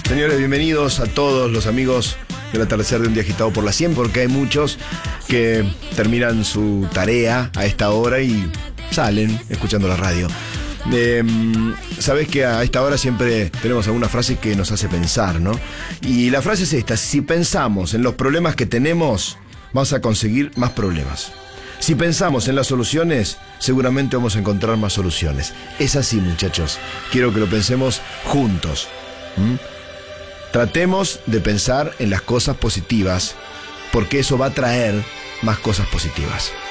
Señores, bienvenidos a todos los amigos del atardecer de un día agitado por la 100, porque hay muchos que terminan su tarea a esta hora y salen escuchando la radio. Sabés que a esta hora siempre tenemos alguna frase que nos hace pensar, ¿no? Y la frase es esta: si pensamos en los problemas que tenemos, vamos a conseguir más problemas. Si pensamos en las soluciones, seguramente vamos a encontrar más soluciones. Es así, muchachos. Quiero que lo pensemos juntos. Tratemos de pensar en las cosas positivas, porque eso va a traer más cosas positivas.